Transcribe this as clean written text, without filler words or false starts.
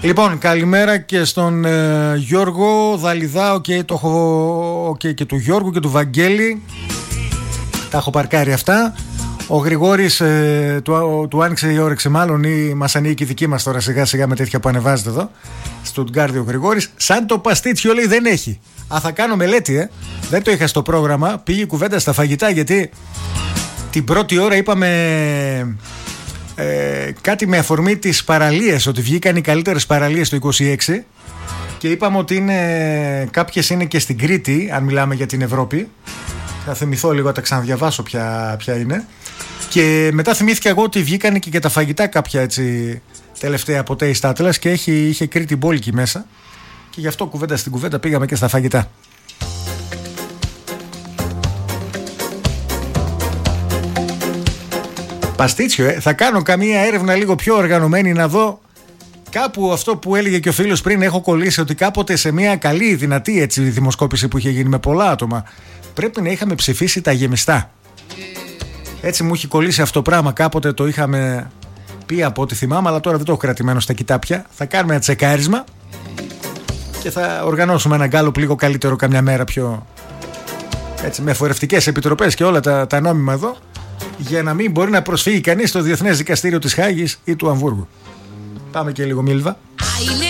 Λοιπόν, καλημέρα και στον Γιώργο Δαλιδά, το έχω και του Γιώργου και του Βαγγέλη. Τα έχω παρκάρει αυτά. Ο Γρηγόρης του άνοιξε η όρεξη, μάλλον, ή μας ανοίγει η δική μας τώρα σιγά σιγά με τέτοια που ανεβάζετε εδώ. Στουτγκάρδη ο Γρηγόρης. Σαν το παστίτσιο λέει δεν έχει. Θα κάνω μελέτη, δεν το είχα στο πρόγραμμα. Πήγε η κουβέντα στα φαγητά, γιατί την πρώτη ώρα είπαμε κάτι με αφορμή τις παραλίες, ότι βγήκαν οι καλύτερες παραλίες το 26 και είπαμε ότι κάποιες είναι και στην Κρήτη, αν μιλάμε για την Ευρώπη. Θα θυμηθώ λίγο, τα ξαναδιαβάσω ποια είναι. Και μετά θυμήθηκα εγώ ότι βγήκαν και τα φαγητά κάποια έτσι τελευταία από Taste Atlas και είχε Κρήτη μπόλικη μέσα. Και γι' αυτό κουβέντα στην κουβέντα πήγαμε και στα φαγητά. Παστίτσιο, θα κάνω καμία έρευνα λίγο πιο οργανωμένη να δω κάπου αυτό που έλεγε και ο φίλος πριν. Έχω κολλήσει ότι κάποτε σε μια καλή, δυνατή έτσι δημοσκόπηση που είχε γίνει με πολλά άτομα, πρέπει να είχαμε ψηφίσει τα γεμιστά. Έτσι μου έχει κολλήσει αυτό το πράγμα. Κάποτε το είχαμε πει από ό,τι θυμάμαι, αλλά τώρα δεν το έχω κρατημένο στα κοιτάπια. Θα κάνουμε ένα τσεκάρισμα και θα οργανώσουμε ένα γκάλοπ λίγο καλύτερο καμιά μέρα, πιο έτσι, με φορευτικές επιτροπές και όλα τα νόμιμα εδώ, για να μην μπορεί να προσφύγει κανείς στο Διεθνές Δικαστήριο της Χάγης ή του Αμβούργου. Πάμε και λίγο Μίλβα.